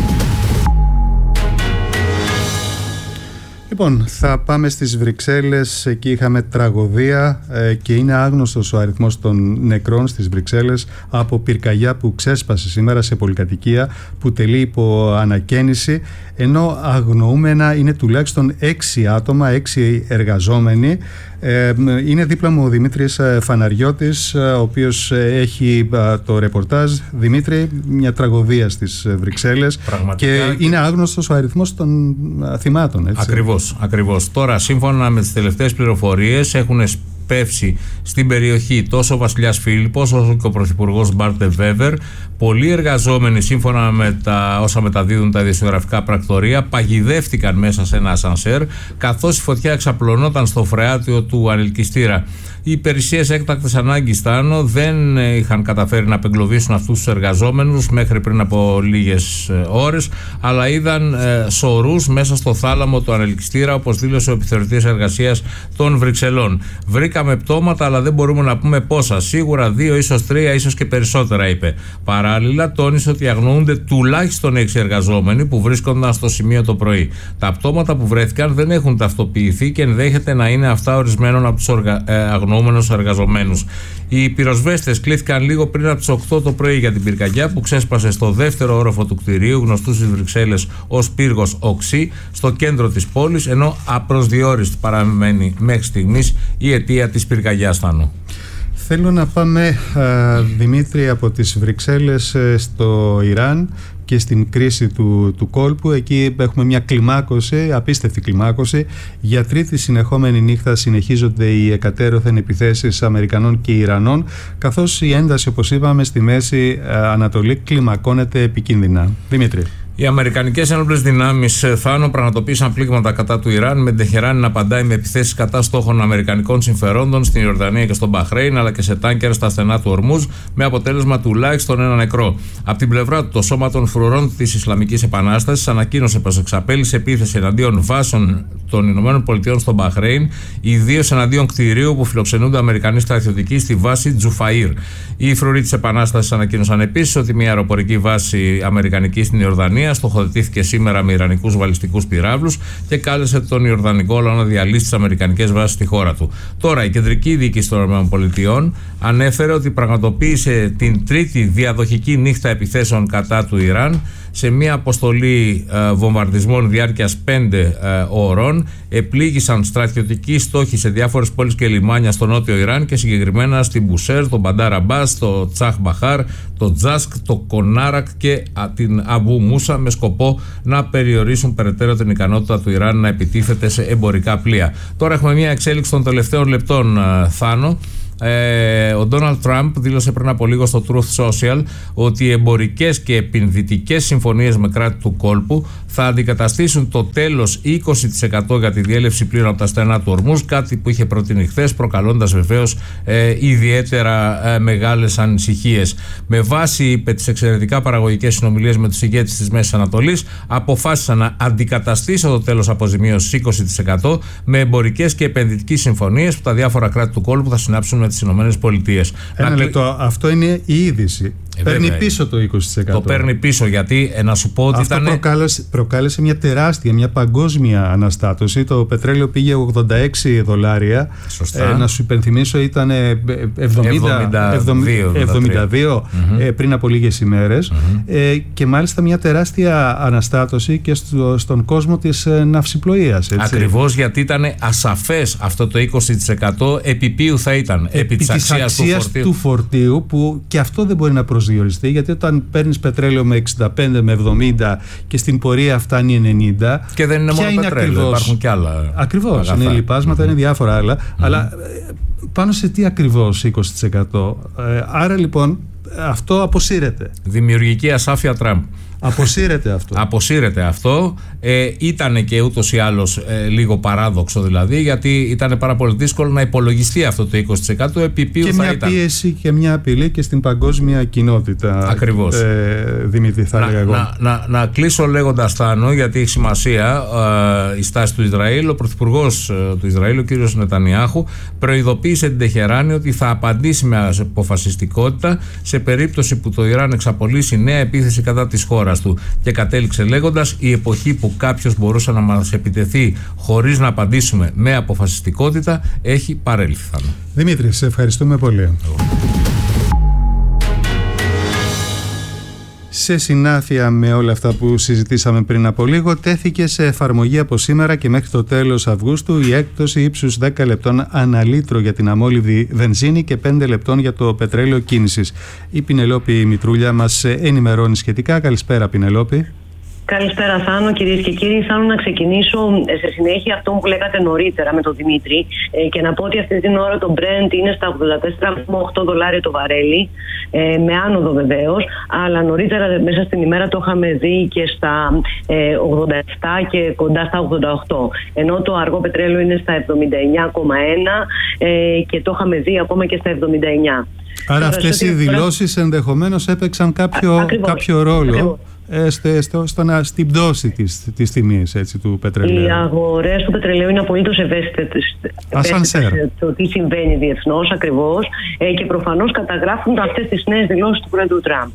Λοιπόν, θα πάμε στις Βρυξέλλες. Εκεί είχαμε τραγωδία ε, και είναι άγνωστος ο αριθμός των νεκρών στις Βρυξέλλες από πυρκαγιά που ξέσπασε σήμερα σε πολυκατοικία που τελεί υπό ανακαίνιση, ενώ αγνοούμενα είναι τουλάχιστον έξι άτομα, έξι εργαζόμενοι. Ε, είναι δίπλα μου ο Δημήτρης Φαναριώτης, ο οποίος έχει το ρεπορτάζ. Δημήτρη, μια τραγωδία στις Βρυξέλλες. Πραγματικά, και είναι άγνωστος ο αριθμός των θυμάτων, έτσι. Ακριβώς, ακριβώς. Τώρα, σύμφωνα με τις τελευταίες πληροφορίες, έχουν πεύσει στην περιοχή τόσο ο βασιλιάς Φίλιππος όσο και ο πρωθυπουργός Μπάρτε Βέβερ. Πολλοί εργαζόμενοι, σύμφωνα με τα όσα μεταδίδουν τα ειδησιογραφικά πρακτορία, παγιδεύτηκαν μέσα σε ένα ασανσέρ, καθώς η φωτιά εξαπλωνόταν στο φρεάτιο του ανελκυστήρα. Οι υπηρεσίες έκτακτης ανάγκης Θάνο δεν είχαν καταφέρει να απεγκλωβίσουν αυτούς τους εργαζόμενους μέχρι πριν από λίγες ώρες, αλλά είδαν ε, σωρούς μέσα στο θάλαμο του ανελκυστήρα, όπως δήλωσε ο επιθεωρητής εργασίας των Βρυξελών. Βρήκαμε πτώματα, αλλά δεν μπορούμε να πούμε πόσα. Σίγουρα δύο, ίσως τρία, ίσως και περισσότερα, είπε. Παράλληλα, τόνισε ότι αγνοούνται τουλάχιστον έξι εργαζόμενοι που βρίσκονταν στο σημείο το πρωί. Τα πτώματα που βρέθηκαν δεν έχουν ταυτοποιηθεί και ενδέχεται να είναι αυτά ορισμένων από τους οργα... ε, αγνοούμενους εργαζομένους. Οι πυροσβέστες κλήθηκαν λίγο πριν από τις οκτώ το πρωί για την πυρκαγιά που ξέσπασε στο δεύτερο όροφο του κτηρίου, γνωστού στις Βρυξέλλες ως πύργος Οξύ, στο κέντρο της πόλης, ενώ απροσδιόριστη παραμένει μέχρι στιγμής η αιτία της πυρκαγιάς, Θάνο. Θέλω να πάμε, α, Δημήτρη, από τις Βρυξέλλες στο Ιράν και στην κρίση του, του κόλπου. Εκεί έχουμε μια κλιμάκωση, απίστευτη κλιμάκωση. Για τρίτη συνεχόμενη νύχτα συνεχίζονται οι εκατέρωθεν επιθέσεις Αμερικανών και Ιρανών, καθώς η ένταση, όπως είπαμε, στη Μέση Ανατολή κλιμακώνεται επικίνδυνα. Δημήτρη. Οι αμερικανικές ένοπλες δυνάμεις, Θάνο, πραγματοποίησαν πλήγματα κατά του Ιράν, με Τεχεράνη να απαντάει με επιθέσεις κατά στόχων αμερικανικών συμφερόντων στην Ιορδανία και στον Μπαχρέιν, αλλά και σε τάνκερ στα στενά του Ορμούζ, με αποτέλεσμα τουλάχιστον ένα νεκρό. Από την πλευρά του, το Σώμα των Φρουρών της Ισλαμικής Επανάστασης ανακοίνωσε πως εξαπέλυσε επίθεση εναντίον βάσεων των ΗΠΑ στον Μπαχρέιν, ιδίως εναντίον κτηρίου που φιλοξενούνται Αμερικανοί στρατιωτικοί στη βάση Τζουφαΐρ. Οι Φρουροί της Επανάστασης ανακοίνωσαν επίσης ότι μια αεροπορική βάση αμερικανική στην Ιορδανία στοχοθετήθηκε σήμερα με ιρανικούς βαλιστικούς πυράβλους και κάλεσε τον Ιορδανικό λαό να διαλύσει τις αμερικανικές βάσεις στη χώρα του. Τώρα, η κεντρική διοίκηση των ΗΠΑ ανέφερε ότι πραγματοποίησε την τρίτη διαδοχική νύχτα επιθέσεων κατά του Ιράν σε μια αποστολή ε, βομβαρδισμών διάρκειας πέντε ε, ώρων. Επλήγησαν στρατιωτικοί στόχοι σε διάφορες πόλεις και λιμάνια στο νότιο Ιράν και συγκεκριμένα στην Μπουσέρ, τον Μπαντάρ Αμπάς, το Τσάχ Μπαχάρ, το Τζάσκ, το Κονάρακ και α, την Αμπού Μούσα, με σκοπό να περιορίσουν περαιτέρω την ικανότητα του Ιράν να επιτίθεται σε εμπορικά πλοία. Τώρα έχουμε μια εξέλιξη των τελευταίων λεπτών, ε, Θάνο. Ε, ο Ντόναλντ Τραμπ δήλωσε πριν από λίγο στο Truth Social ότι οι εμπορικές και επενδυτικές συμφωνίες με κράτη του κόλπου θα αντικαταστήσουν το τέλος είκοσι τοις εκατό για τη διέλευση πλοίων από τα στενά του Ορμούζ, κάτι που είχε προτείνει χθες, προκαλώντας βεβαίως ε, ιδιαίτερα ε, μεγάλες ανησυχίες. Με βάση, είπε, τις εξαιρετικά παραγωγικές συνομιλίες με τους ηγέτες της Μέσης Ανατολής, αποφάσισαν να αντικαταστήσουν το τέλος αποζημίωσης είκοσι τοις εκατό με εμπορικές και επενδυτικές συμφωνίες που τα διάφορα κράτη του κόλπου θα συνάψουν με τις Ηνωμένες Πολιτείες. Ένα λεπτό, αυτό είναι η είδηση. Ε, παίρνει βέβαια πίσω το είκοσι τοις εκατό. Το παίρνει πίσω, γιατί ε, να σου πω ότι αυτό ήταν. Προκάλεσε, προκάλεσε μια τεράστια, μια παγκόσμια αναστάτωση. Το πετρέλαιο πήγε ογδόντα έξι δολάρια. Σωστά. Ε, να σου υπενθυμίσω, ήταν εβδομήντα δύο mm-hmm. ε, πριν από λίγες ημέρες. Mm-hmm. Ε, και μάλιστα μια τεράστια αναστάτωση και στο, στον κόσμο της ε, ναυσιπλοείας. Ακριβώς, γιατί ήταν ασαφές αυτό το είκοσι τοις εκατό επί ποιου θα ήταν. Επί, επί της αξίας, αξίας του, φορτίου. του φορτίου, που και αυτό δεν μπορεί να προσδιοριστεί, γιατί όταν παίρνεις πετρέλαιο με εξήντα πέντε με εβδομήντα και στην πορεία φτάνει ενενήντα. Και δεν είναι μόνο είναι πετρέλαιο, ακριβώς, υπάρχουν κι άλλα. Ακριβώς, είναι λιπάσματα, mm-hmm. είναι διάφορα άλλα. Mm-hmm. Αλλά πάνω σε τι ακριβώς είκοσι τοις εκατό. Ε, άρα λοιπόν αυτό αποσύρεται. Δημιουργική ασάφεια Τραμπ. Αποσύρεται αυτό. Αποσύρεται αυτό. Ε, ήταν και ούτως ή άλλως ε, λίγο παράδοξο δηλαδή, γιατί ήταν πάρα πολύ δύσκολο να υπολογιστεί αυτό το είκοσι τοις εκατό επί ποιου και θα μια ήταν. πίεση και μια απειλή και στην παγκόσμια κοινότητα. Ακριβώς. Ε, Δημήτρη, θα έλεγα εγώ. Να, να, να κλείσω λέγοντας, Θάνο, γιατί έχει σημασία ε, η στάση του Ισραήλ. Ο πρωθυπουργός ε, του Ισραήλ, ο κύριος Νετανιάχου, προειδοποίησε την Τεχεράνη ότι θα απαντήσει με αποφασιστικότητα σε περίπτωση που το Ιράν εξαπολύσει νέα επίθεση κατά της χώρας του. Και κατέληξε λέγοντας: η εποχή που κάποιος μπορούσε να μας επιτεθεί χωρίς να απαντήσουμε με αποφασιστικότητα έχει παρέλθει. Δημήτρη, σε ευχαριστούμε πολύ. Σε συνάφεια με όλα αυτά που συζητήσαμε πριν από λίγο, τέθηκε σε εφαρμογή από σήμερα και μέχρι το τέλος Αυγούστου η έκπτωση ύψους δέκα λεπτών ανά λίτρο για την αμόλυβδη βενζίνη και πέντε λεπτών για το πετρέλαιο κίνησης. Η Πινελόπη Μητρούλια μας ενημερώνει σχετικά. Καλησπέρα, Πινελόπη. Καλησπέρα, Θάνο, κυρίες και κύριοι. Θέλω να ξεκινήσω σε συνέχεια αυτό που λέγατε νωρίτερα με τον Δημήτρη ε, και να πω ότι αυτή την ώρα το Brent είναι στα ογδόντα τέσσερα κόμμα οκτώ δολάρια το βαρέλι, ε, με άνοδο βεβαίως, αλλά νωρίτερα μέσα στην ημέρα το είχαμε δει και στα ε, ογδόντα επτά και κοντά στα ογδόντα οκτώ. Ενώ το αργό πετρέλαιο είναι στα εβδομήντα εννιά κόμμα ένα ε, και το είχαμε δει ακόμα και στα εβδομήντα εννιά. Άρα αυτές οι δηλώσεις ενδεχομένως έπαιξαν κάποιο, κάποιο ρόλο. Ακριβώς. Στο, στο, στο να, στην πτώση της, της τιμής, έτσι, του πετρελαίου. Οι αγορές του πετρελαίου είναι απολύτως ευαίσθητες το τι συμβαίνει διεθνώς ακριβώς ε, και προφανώς καταγράφουν αυτές τις νέες δηλώσεις του Πρόεδρου Τραμπ.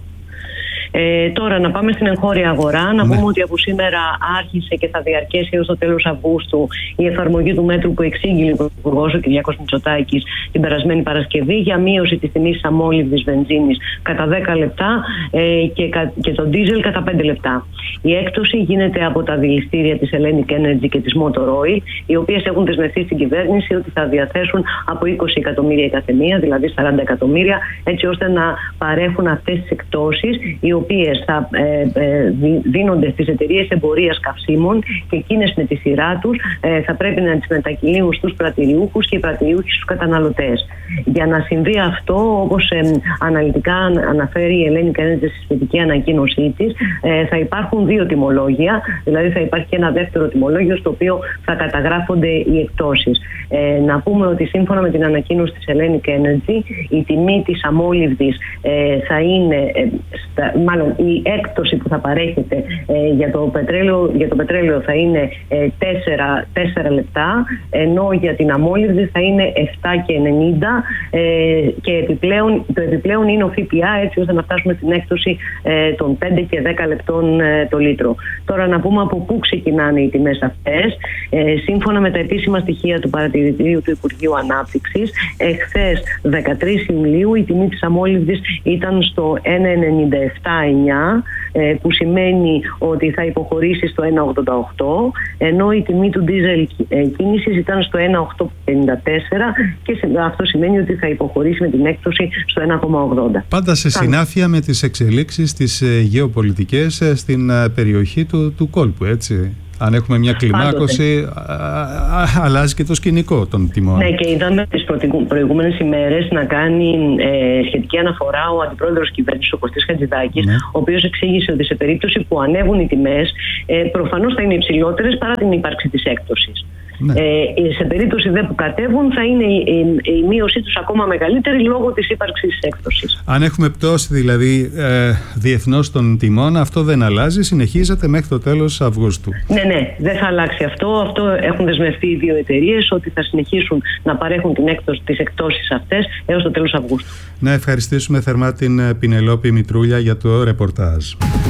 Ε, τώρα να πάμε στην εγχώρια αγορά, να πούμε ναι. ότι από σήμερα άρχισε και θα διαρκέσει έως το τέλος Αυγούστου η εφαρμογή του μέτρου που εξήγηλε ο Υπουργός ο Κυριάκος Μητσοτάκης την περασμένη Παρασκευή για μείωση της τιμής της αμόλυβδης βενζίνης κατά δέκα λεπτά ε, και, και το ντίζελ κατά πέντε λεπτά. Η έκπτωση γίνεται από τα δηληστήρια της Hellenic Energy και της Motor Oil, οι οποίες έχουν δεσμευτεί στην κυβέρνηση ότι θα διαθέσουν από είκοσι εκατομμύρια η καθεμία, δηλαδή σαράντα εκατομμύρια, έτσι ώστε να παρέχουν αυτές τις εκπτώσεις, οι οποίες θα ε, ε, δίνονται στις εταιρείες εμπορίας καυσίμων και εκείνες με τη σειρά τους ε, θα πρέπει να τις μετακυλίουν στους πρατηριούχους και οι πρατηριούχοι στους καταναλωτές. Για να συμβεί αυτό, όπως ε, αναλυτικά αναφέρει η Hellenic Energy στη σχετική ανακοίνωσή της, ε, θα υπάρχουν δύο τιμολόγια, δηλαδή θα υπάρχει και ένα δεύτερο τιμολόγιο στο οποίο θα καταγράφονται οι εκπτώσεις. Ε, να πούμε ότι σύμφωνα με την ανακοίνωση της Hellenic Energy, η τιμή της αμόλυβδης ε, θα είναι, ε, στα, μάλλον η έκπτωση που θα παρέχεται ε, για, το πετρέλαιο, για το πετρέλαιο θα είναι ε, τέσσερα λεπτά, ενώ για την αμόλυβδη θα είναι επτά και ενενήντα ε, και επιπλέον, το επιπλέον είναι ο ΦΠΑ, έτσι ώστε να φτάσουμε στην έκπτωση ε, των πέντε και δέκα λεπτών ε, το λίτρο. Τώρα να πούμε από πού ξεκινάνε οι τιμές αυτές. Ε, σύμφωνα με τα επίσημα στοιχεία του παρατηρητηρίου του Υπουργείου Ανάπτυξης, εχθές δεκατρείς Ιουλίου η τιμή της αμόλυβδης ήταν στο ένα ενενήντα επτά εννιά, ε, που σημαίνει ότι θα υποχωρήσει στο ένα ογδόντα οκτώ, ενώ η τιμή του ντίζελ ε, κίνησης ήταν στο ένα οκτώ πενήντα τέσσερα και αυτό σημαίνει ότι θα υποχωρήσει με την έκπτωση στο ένα κόμμα ογδόντα. Πάντα σε συνάφεια με τις εξελίξεις τις ε, γεωπολιτικές ε, στην ε, περιοχή του, του κόλπου, έτσι. Αν έχουμε μια κλιμάκωση, α, α, αλλάζει και το σκηνικό των τιμών. Ναι, και είδαμε τις προηγούμενες ημέρες να κάνει ε, σχετική αναφορά ο αντιπρόεδρος κυβέρνησης, ο Κωστής Χατζηδάκης, ναι. ο οποίος εξήγησε ότι σε περίπτωση που ανέβουν οι τιμές, ε, προφανώς θα είναι υψηλότερες παρά την ύπαρξη της έκπτωσης. Ναι. Ε, σε περίπτωση δε που κατέβουν θα είναι η, η, η μείωσή τους ακόμα μεγαλύτερη λόγω της ύπαρξης της έκπτωσης. Αν έχουμε πτώση δηλαδή ε, διεθνώς των τιμών, αυτό δεν αλλάζει, συνεχίζεται μέχρι το τέλος Αυγούστου. Ναι, ναι, δεν θα αλλάξει αυτό. Αυτό έχουν δεσμευτεί οι δύο εταιρείες ότι θα συνεχίσουν να παρέχουν την έκπτωση, τις εκπτώσεις αυτές έως το τέλος Αυγούστου. Να ευχαριστήσουμε θερμά την Πινελόπη Μητρούλια για το ρεπορτάζ.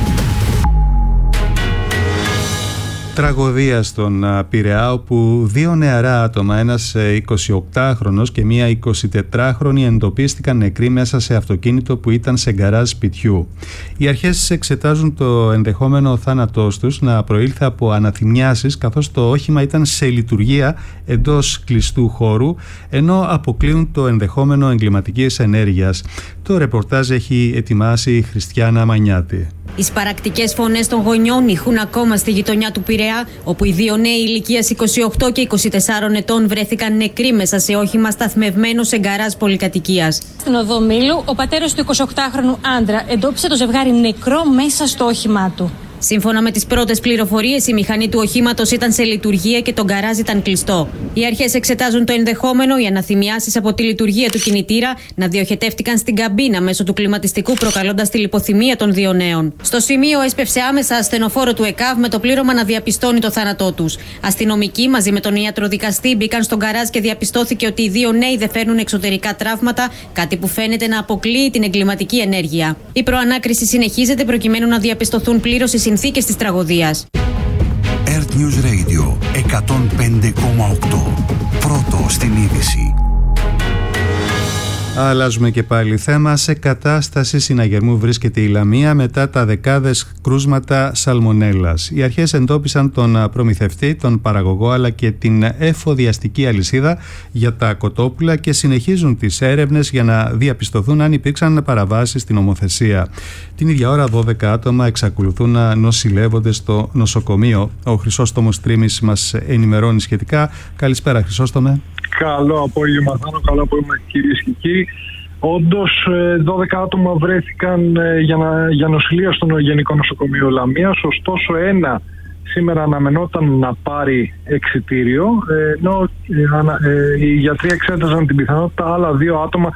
Τραγωδία στον Πειραιά, όπου δύο νεαρά άτομα, ένας εικοσιοκτάχρονος και μία εικοσιτετράχρονη, εντοπίστηκαν νεκροί μέσα σε αυτοκίνητο που ήταν σε γκαράζ σπιτιού. Οι αρχές εξετάζουν το ενδεχόμενο θάνατός τους να προήλθε από αναθυμιάσεις, καθώς το όχημα ήταν σε λειτουργία εντός κλειστού χώρου, ενώ αποκλείουν το ενδεχόμενο εγκληματικής ενέργειας. Το ρεπορτάζ έχει ετοιμάσει η Χριστιάνα Μανιάτη. Οι σπαρακτικές φωνές των γονιών ηχούν ακόμα στη γειτονιά του Πειραιά, όπου οι δύο νέοι ηλικίας είκοσι οκτώ και είκοσι τεσσάρων ετών βρέθηκαν νεκροί μέσα σε όχημα σταθμευμένο σε γκαράζ πολυκατοικίας. Στην οδό Μήλου, ο πατέρας του εικοσιοκτάχρονου άντρα εντόπισε το ζευγάρι νεκρό μέσα στο όχημά του. Σύμφωνα με τις πρώτες πληροφορίες, η μηχανή του οχήματος ήταν σε λειτουργία και το γκαράζ ήταν κλειστό. Οι αρχές εξετάζουν το ενδεχόμενο οι αναθυμιάσεις από τη λειτουργία του κινητήρα να διοχετεύτηκαν στην καμπίνα μέσω του κλιματιστικού, προκαλώντας τη λιποθυμία των δύο νέων. Στο σημείο έσπευσε άμεσα ασθενοφόρο του ΕΚΑΒ με το πλήρωμα να διαπιστώνει το θάνατό τους. Αστυνομικοί μαζί με τον ιατροδικαστή μπήκαν στο γκαράζ και διαπιστώθηκε ότι οι δύο νέοι δεν φέρνουν εξωτερικά τραύματα, κάτι που φαίνεται να αποκλείει την εγκληματική ενέργεια. Η προανάκριση συνεχίζεται προκειμένου να διαπιστωθούν πλήρως οι συνθήκες της τραγωδίας. Earth News Radio εκατόν πέντε κόμμα οκτώ. Πρώτο στην είδηση. Αλλάζουμε και πάλι θέμα. Σε κατάσταση συναγερμού βρίσκεται η Λαμία μετά τα δεκάδες κρούσματα σαλμονέλας. Οι αρχές εντόπισαν τον προμηθευτή, τον παραγωγό αλλά και την εφοδιαστική αλυσίδα για τα κοτόπουλα και συνεχίζουν τις έρευνες για να διαπιστωθούν αν υπήρξαν παραβάσεις στην νομοθεσία. Την ίδια ώρα δώδεκα άτομα εξακολουθούν να νοσηλεύονται στο νοσοκομείο. Ο Χρυσόστομος Τρίμης μας ενημερώνει σχετικά. Καλησπέρα Χρυσόστομε. Καλό απόγευμα, Θάνο, καλό απόγευμα κυρίες και κύριοι. Όντως, δώδεκα άτομα βρέθηκαν για, να, για νοσηλεία στο Γενικό Νοσοκομείο Λαμίας, ωστόσο ένα σήμερα αναμενόταν να πάρει εξιτήριο, ενώ οι γιατροί εξέταζαν την πιθανότητα άλλα δύο άτομα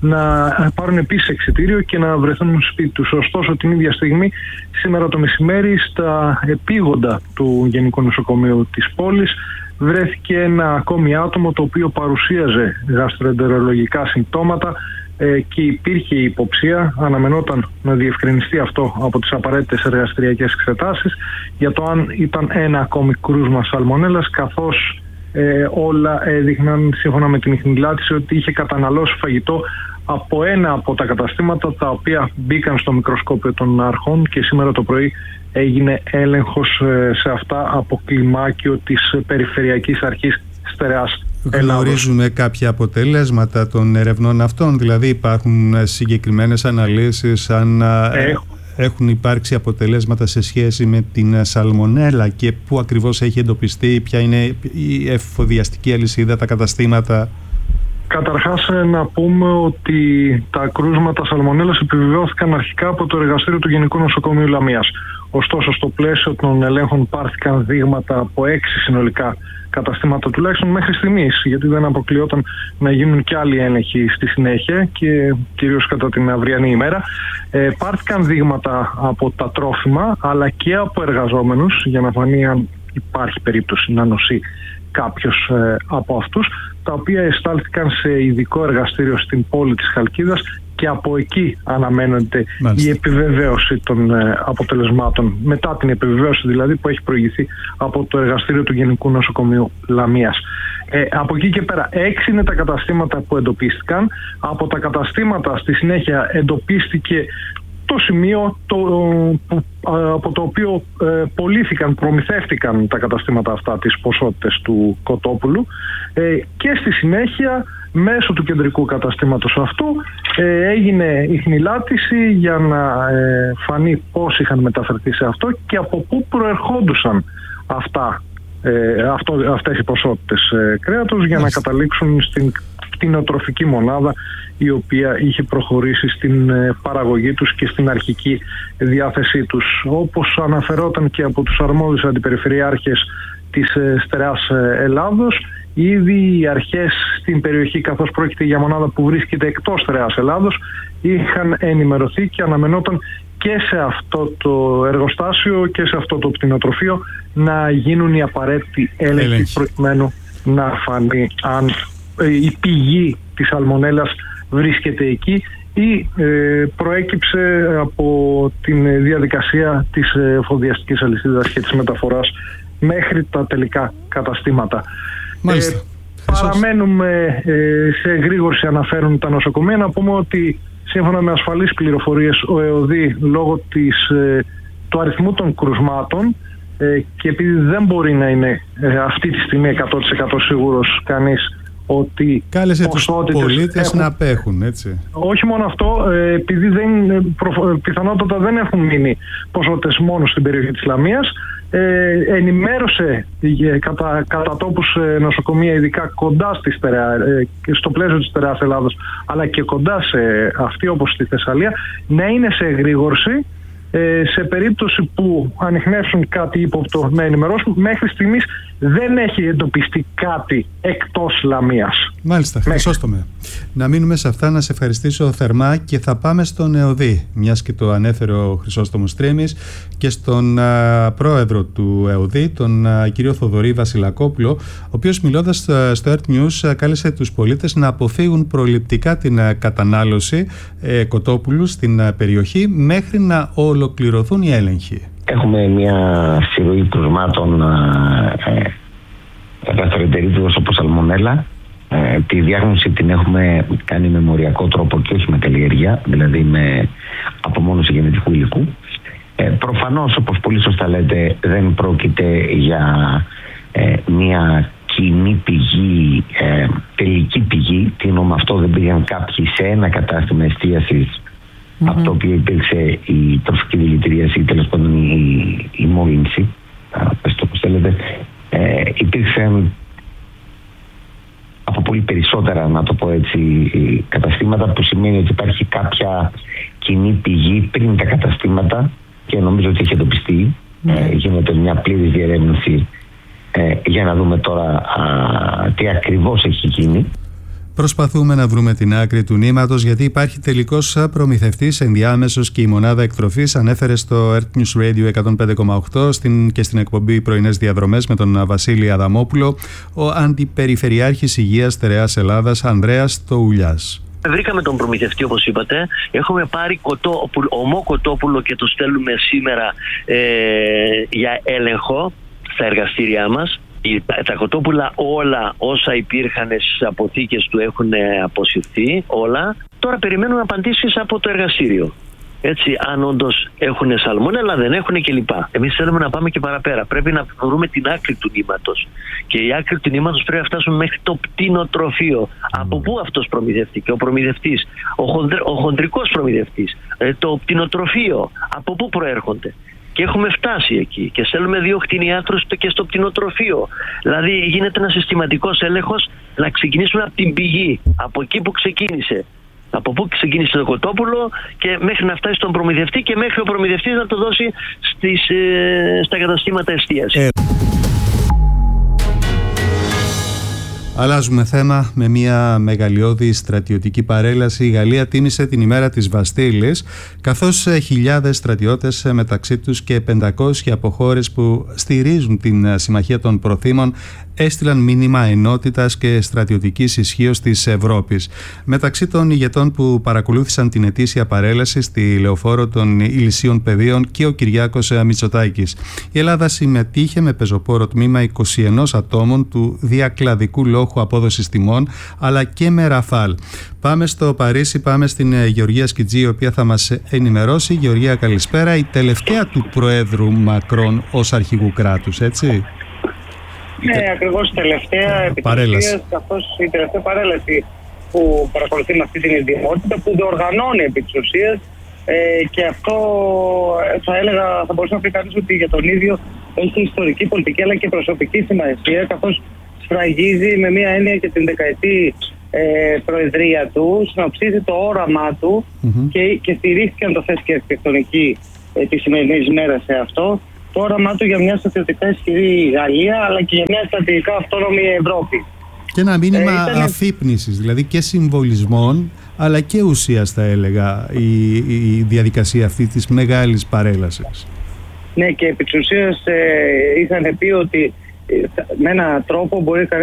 να πάρουν επίσης εξιτήριο και να βρεθούν σπίτι τους. Ωστόσο, την ίδια στιγμή, σήμερα το μεσημέρι, στα επίγοντα του Γενικού Νοσοκομείου της πόλης, βρέθηκε ένα ακόμη άτομο το οποίο παρουσίαζε γαστροεντερολογικά συμπτώματα ε, και υπήρχε υποψία, αναμενόταν να διευκρινιστεί αυτό από τις απαραίτητες εργαστηριακές εξετάσεις, για το αν ήταν ένα ακόμη κρούσμα σαλμονέλας, καθώς ε, όλα έδειχναν σύμφωνα με την ιχνηλάτηση ότι είχε καταναλώσει φαγητό από ένα από τα καταστήματα τα οποία μπήκαν στο μικροσκόπιο των αρχών και σήμερα το πρωί έγινε έλεγχος σε αυτά από κλιμάκιο της Περιφερειακής Αρχής Στερεάς Ελλάδος. Γνωρίζουμε κάποια αποτελέσματα των ερευνών αυτών, δηλαδή υπάρχουν συγκεκριμένες αναλύσεις αν Έχω. έχουν υπάρξει αποτελέσματα σε σχέση με την σαλμονέλα και πού ακριβώς έχει εντοπιστεί, ποια είναι η εφοδιαστική αλυσίδα, τα καταστήματα? Καταρχάς να πούμε ότι τα κρούσματα σαλμονέλας επιβεβαιώθηκαν αρχικά από το εργαστήριο του Γενικού Νοσοκομείου Λαμίας. Ωστόσο, στο πλαίσιο των ελέγχων πάρθηκαν δείγματα από έξι συνολικά καταστήματα τουλάχιστον μέχρι στιγμής, γιατί δεν αποκλειόταν να γίνουν και άλλοι έλεγχοι στη συνέχεια και κυρίως κατά την αυριανή ημέρα. Ε, πάρθηκαν δείγματα από τα τρόφιμα αλλά και από εργαζόμενους για να φανεί αν υπάρχει περίπτωση να νοσεί κάποιος ε, από αυτούς, τα οποία εστάλθηκαν σε ειδικό εργαστήριο στην πόλη της Χαλκίδας και από εκεί αναμένεται Μάλιστα. η επιβεβαίωση των ε, αποτελεσμάτων, μετά την επιβεβαίωση δηλαδή που έχει προηγηθεί από το εργαστήριο του Γενικού Νοσοκομείου Λαμίας. Ε, από εκεί και πέρα έξι είναι τα καταστήματα που εντοπίστηκαν. Από τα καταστήματα στη συνέχεια εντοπίστηκε το σημείο το, που, από το οποίο ε, πωλήθηκαν, προμηθεύτηκαν τα καταστήματα αυτά τις ποσότητες του κοτόπουλου ε, και στη συνέχεια μέσω του κεντρικού καταστήματος αυτού ε, έγινε ιχνηλάτηση για να ε, φανεί πώς είχαν μεταφερθεί σε αυτό και από πού προερχόντουσαν αυτά, ε, αυτό, αυτές οι ποσότητες ε, κρέατος για να καταλήξουν στην κτηνοτροφική μονάδα η οποία είχε προχωρήσει στην παραγωγή τους και στην αρχική διάθεσή τους. Όπως αναφερόταν και από τους αρμόδιους αντιπεριφερειάρχες της Στερεάς Ελλάδος, ήδη οι αρχές στην περιοχή, καθώς πρόκειται για μονάδα που βρίσκεται εκτός Στερεάς Ελλάδος, είχαν ενημερωθεί και αναμενόταν και σε αυτό το εργοστάσιο και σε αυτό το κτηνοτροφείο να γίνουν οι απαραίτητοι έλεγχοι προκειμένου να φανεί αν η πηγή της σαλμονέλας βρίσκεται εκεί ή ε, προέκυψε από την διαδικασία της εφοδιαστικής αλυσίδας και της μεταφοράς μέχρι τα τελικά καταστήματα. Μάλιστα. Ε, παραμένουμε ε, σε εγρήγορση, αναφέρουν τα νοσοκομεία. Να πούμε ότι σύμφωνα με ασφαλείς πληροφορίες ο ΕΟΔΗ λόγω της, ε, του αριθμού των κρουσμάτων ε, και επειδή δεν μπορεί να είναι ε, αυτή τη στιγμή εκατό τοις εκατό σίγουρος κανείς ότι κάλεσε τους πολίτες έχουν... να απέχουν, έτσι. Όχι μόνο αυτό, επειδή δεν, πιθανότατα δεν έχουν μείνει ποσότητες μόνο στην περιοχή της Λαμίας, ε, ενημέρωσε κατά, κατά τόπους νοσοκομεία, ειδικά κοντά στη στερεά, στο πλαίσιο της στερεάς Ελλάδος, αλλά και κοντά σε αυτή όπως στη Θεσσαλία, να είναι σε εγρήγορση σε περίπτωση που ανιχνεύσουν κάτι ύποπτο να ενημερώσουν. Μέχρι στιγμής δεν έχει εντοπιστεί κάτι εκτός Λαμίας. Μάλιστα, χρυσόστομε. Να μείνουμε σε αυτά, να σε ευχαριστήσω θερμά και θα πάμε στον ΕΟΔΗ, μιας και το ανέφερε ο Χρυσόστομος Τρίμης, και στον α, πρόεδρο του ΕΟΔΗ, τον α, κύριο Θοδωρή Βασιλακόπουλο, ο οποίος μιλώντας α, στο Earth News α, κάλεσε τους πολίτες να αποφύγουν προληπτικά την α, κατανάλωση ε, κοτόπουλου στην α, περιοχή μέχρι να ολοκληρωθούν οι έλεγχοι. Έχουμε μια συρροή κρουσμάτων γαστροεντερίτιδος όπως σαλμονέλα. Ε, τη διάγνωση την έχουμε κάνει με μοριακό τρόπο και όχι με καλλιέργεια, δηλαδή με απομόνωση γενετικού υλικού. Ε, προφανώς, όπως πολύ σωστά λέτε, δεν πρόκειται για ε, μια κοινή πηγή, ε, τελική πηγή. Τι εννοώ με αυτό? Δεν πήγαν κάποιοι σε ένα κατάστημα εστίασης Mm-hmm. από το οποίο υπήρξε η τροφική δηλητηρίαση ή τέλος πάντων η, η μόλυνση, πες το όπως θέλετε, ε, υπήρξαν από πολύ περισσότερα, να το πω έτσι, καταστήματα, που σημαίνει ότι υπάρχει κάποια κοινή πηγή πριν τα καταστήματα και νομίζω ότι έχει εντοπιστεί. Mm-hmm. ε, γίνεται μια πλήρης διερεύνηση ε, για να δούμε τώρα α, τι ακριβώς έχει γίνει. Προσπαθούμε να βρούμε την άκρη του νήματος, γιατί υπάρχει τελικός προμηθευτής ενδιάμεσος και η μονάδα εκτροφής, ανέφερε στο Earth News Radio εκατόν πέντε κόμμα οκτώ στην, και στην εκπομπή Πρωινές Διαδρομές με τον Βασίλη Αδαμόπουλο, ο Αντιπεριφερειάρχης Υγείας Στερεάς Ελλάδας Ανδρέας Τοουλιάς. Βρήκαμε τον προμηθευτή, όπως είπατε. Έχουμε πάρει κοτόπουλο, ομό κοτόπουλο και το στέλνουμε σήμερα ε, για έλεγχο στα εργαστήριά μας. Τα κοτόπουλα όλα όσα υπήρχαν στις αποθήκες του έχουν αποσυρθεί όλα. Τώρα περιμένουμε απαντήσεις από το εργαστήριο. Έτσι, αν όντως έχουν σαλμόνελα, δεν έχουν κλπ. Εμείς θέλουμε να πάμε και παραπέρα. Πρέπει να βρούμε την άκρη του νήματος. Και η άκρη του νήματος πρέπει να φτάσουμε μέχρι το πτηνοτροφείο. Mm. Από πού αυτός προμηθευτεί? Ο προμηθευτής, ο, χοντρ, ο χοντρικός προμηθευτής, το πτηνοτροφείο, από πού προέρχονται? Και έχουμε φτάσει εκεί και στέλνουμε δύο κτηνιάτρους και στο πτηνοτροφείο. Δηλαδή γίνεται ένα συστηματικός έλεγχος, να ξεκινήσουμε από την πηγή, από εκεί που ξεκίνησε. Από πού ξεκίνησε το κοτόπουλο και μέχρι να φτάσει στον προμηθευτή και μέχρι ο προμηθευτής να το δώσει στις, ε, στα καταστήματα εστίασης. Ε. Αλλάζουμε θέμα με μια μεγαλειώδη στρατιωτική παρέλαση. Η Γαλλία τίμησε την ημέρα της Βαστίλης, καθώς χιλιάδες στρατιώτες, μεταξύ τους και πεντακόσιοι από χώρες που στηρίζουν την Συμμαχία των Προθήμων, έστειλαν μήνυμα ενότητας και στρατιωτικής ισχύως της Ευρώπης. Μεταξύ των ηγετών που παρακολούθησαν την ετήσια παρέλαση στη Λεωφόρο των Ηλυσίων Πεδίων και ο Κυριάκος Μητσοτάκης. Η Ελλάδα συμμετείχε με πεζοπόρο τμήμα είκοσι ένα ατόμων του διακλαδικού λόγου απόδοσης τιμών, αλλά και με ραφάλ. Πάμε στο Παρίσι, πάμε στην Γεωργία Σκιτζή, η οποία θα μας ενημερώσει. Γεωργία, καλησπέρα. Η τελευταία του Προέδρου Μακρόν ως αρχηγού κράτους, έτσι? Ναι, ακριβώς η τελευταία επιτυχία, καθώς η τελευταία παρέλαση που παρακολουθεί με αυτή την ιδιαιότητα, που διοργανώνει επί της ουσίας, ε, και αυτό θα έλεγα, θα μπορούσε να πει κανείς ότι για τον ίδιο έχει ιστορική, πολιτική αλλά και προσωπική σημασία, καθώς σφραγίζει με μία έννοια και την δεκαετή ε, προεδρία του, συνοψίζει το όραμά του mm-hmm. και, και στηρίχθηκε, αν το θες και αρχιτεκτονική ε, τη σημερινή μέρα σε αυτό, το όραμά του για μια στρατιωτικά ισχυρή Γαλλία, αλλά και για μια στρατιωτικά αυτόνομη Ευρώπη. Και ένα μήνυμα ε, ήταν... αφύπνισης, δηλαδή και συμβολισμών, αλλά και ουσίας, θα έλεγα, η, η διαδικασία αυτή της μεγάλης παρέλασης. Ναι, και επί της ουσίας ε, είχαν πει ότι ε, με έναν τρόπο μπορεί